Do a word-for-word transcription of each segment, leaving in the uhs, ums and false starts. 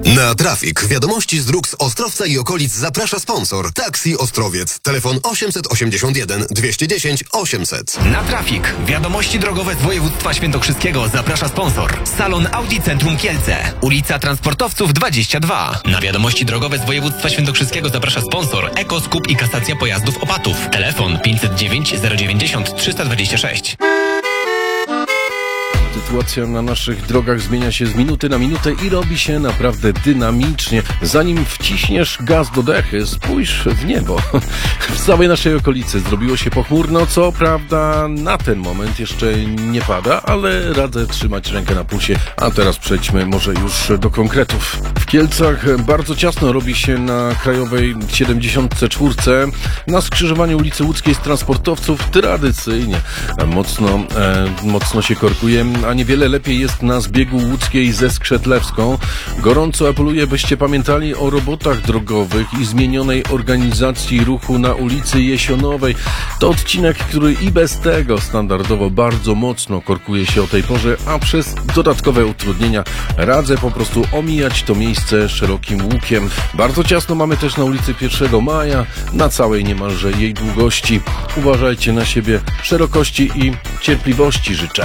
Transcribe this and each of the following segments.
Na Trafik. Wiadomości z dróg z Ostrowca i okolic zaprasza sponsor. Taxi Ostrowiec. Telefon osiemset osiemdziesiąt jeden dwieście dziesięć osiemset. Na Trafik. Wiadomości drogowe z województwa świętokrzyskiego zaprasza sponsor. Salon Audi Centrum Kielce. Ulica Transportowców dwadzieścia dwa. Na wiadomości drogowe z województwa świętokrzyskiego zaprasza sponsor. Eko Skup i kasacja pojazdów Opatów. Telefon pięćset dziewięć zero dziewięćdziesiąt trzysta dwadzieścia sześć. Sytuacja na naszych drogach zmienia się z minuty na minutę i robi się naprawdę dynamicznie. Zanim wciśniesz gaz do dechy, spójrz w niebo. W całej naszej okolicy zrobiło się pochmurno, co prawda na ten moment jeszcze nie pada, ale radzę trzymać rękę na pulsie. A teraz przejdźmy może już do konkretów. W Kielcach bardzo ciasno robi się na Krajowej siedemdziesiąt cztery. Na skrzyżowaniu ulicy Łódzkiej z Transportowców tradycyjnie mocno, e, mocno się korkuje, a niewiele lepiej jest na zbiegu Łódzkiej ze Skrzetlewską. Gorąco apeluję, byście pamiętali o robotach drogowych i zmienionej organizacji ruchu na ulicy Jesionowej. To odcinek, który i bez tego standardowo bardzo mocno korkuje się o tej porze, a przez dodatkowe utrudnienia radzę po prostu omijać to miejsce szerokim łukiem. Bardzo ciasno mamy też na ulicy pierwszego maja, na całej niemalże jej długości. Uważajcie na siebie, szerokości i cierpliwości życzę.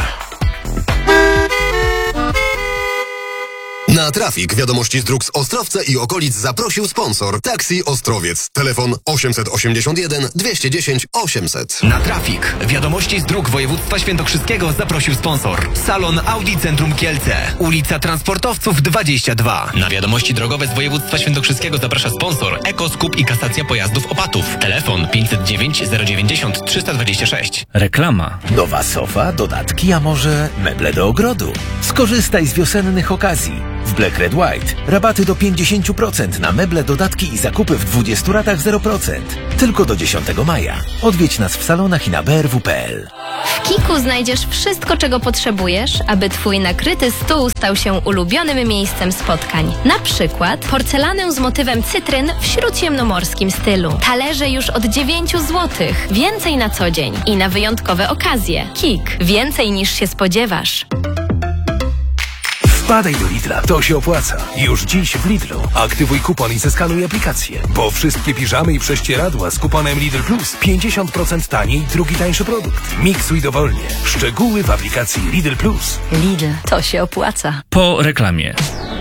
Na Trafik. Wiadomości z dróg z Ostrowca i okolic zaprosił sponsor. Taxi Ostrowiec. Telefon osiemset osiemdziesiąt jeden dwieście dziesięć osiemset. Na Trafik. Wiadomości z dróg województwa świętokrzyskiego zaprosił sponsor. Salon Audi Centrum Kielce. Ulica Transportowców dwadzieścia dwa. Na wiadomości drogowe z województwa świętokrzyskiego zaprasza sponsor. Eko Skup i kasacja pojazdów Opatów. Telefon pięćset dziewięć zero dziewięćdziesiąt trzysta dwadzieścia sześć. Reklama. Nowa sofa, dodatki, a może meble do ogrodu? Skorzystaj z wiosennych okazji. W Black Red White rabaty do pięćdziesiąt procent na meble, dodatki i zakupy w dwudziestu ratach zero procent. Tylko do dziesiątego maja. Odwiedź nas w salonach i na b r w kropka p l. W Kiku znajdziesz wszystko, czego potrzebujesz, aby twój nakryty stół stał się ulubionym miejscem spotkań. Na przykład porcelanę z motywem cytryn w śródziemnomorskim stylu. Talerze już od dziewięciu złotych. Więcej na co dzień i na wyjątkowe okazje. Kik. Więcej niż się spodziewasz. Wpadaj do Lidla, to się opłaca. Już dziś w Lidlu. Aktywuj kupon i zeskanuj aplikację. Bo wszystkie piżamy i prześcieradła z kuponem Lidl Plus pięćdziesiąt procent taniej, drugi tańszy produkt. Miksuj dowolnie. Szczegóły w aplikacji Lidl Plus. Lidl, to się opłaca. Po reklamie.